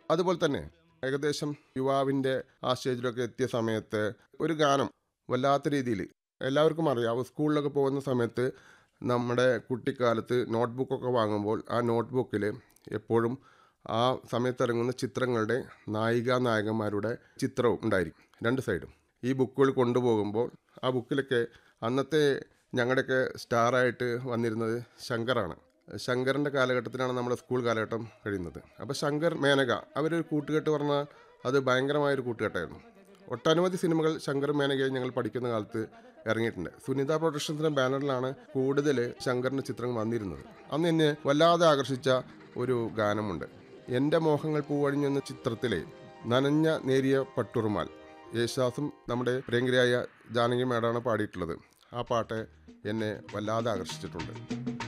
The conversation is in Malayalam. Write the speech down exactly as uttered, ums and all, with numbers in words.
അതുപോലെ തന്നെ ഏകദേശം യുവാവിൻ്റെ ആ സ്റ്റേജിലൊക്കെ എത്തിയ സമയത്ത് ഒരു ഗാനം വല്ലാത്ത രീതിയിൽ എല്ലാവർക്കും അറിയാം. സ്കൂളിലൊക്കെ പോകുന്ന സമയത്ത് നമ്മുടെ കുട്ടിക്കാലത്ത് നോട്ട് ബുക്കൊക്കെ വാങ്ങുമ്പോൾ ആ നോട്ട് ബുക്കിൽ എപ്പോഴും ആ സമയത്ത് ഇറങ്ങുന്ന ചിത്രങ്ങളുടെ നായിക നായകന്മാരുടെ ചിത്രവും ഉണ്ടായിരിക്കും രണ്ട് സൈഡും. ഈ ബുക്കുകൾ കൊണ്ടുപോകുമ്പോൾ ആ ബുക്കിലൊക്കെ അന്നത്തെ ഞങ്ങളുടെയൊക്കെ സ്റ്റാറായിട്ട് വന്നിരുന്നത് ശങ്കറാണ്. ശങ്കറിൻ്റെ കാലഘട്ടത്തിലാണ് നമ്മുടെ സ്കൂൾ കാലഘട്ടം കഴിയുന്നത്. അപ്പോൾ ശങ്കർ, മേനക അവരൊരു കൂട്ടുകെട്ട് പറഞ്ഞാൽ അത് ഭയങ്കരമായൊരു കൂട്ടുകെട്ടായിരുന്നു. ഒട്ടനവധി സിനിമകൾ ശങ്കർ മേനകയെ ഞങ്ങൾ പഠിക്കുന്ന കാലത്ത് ഇറങ്ങിയിട്ടുണ്ട്. സുനിത പ്രൊഡക്ഷൻസിൻ്റെ ബാനറിലാണ് കൂടുതൽ ശങ്കറിൻ്റെ ചിത്രങ്ങൾ വന്നിരുന്നത്. അന്ന് എന്നെ വല്ലാതെ ആകർഷിച്ച ഒരു ഗാനമുണ്ട്. എൻ്റെ മോഹങ്ങൾ പൂവണിഞ്ഞെന്ന ചിത്രത്തിലെ നനഞ്ഞ നേരിയ പട്ടുറുമാൽ. യേശുദാസും നമ്മുടെ പ്രിയങ്കരിയായ ജാനകി മേഡാണ് പാടിയിട്ടുള്ളത്. ആ പാട്ട് എന്നെ വല്ലാതെ ആകർഷിച്ചിട്ടുണ്ട്.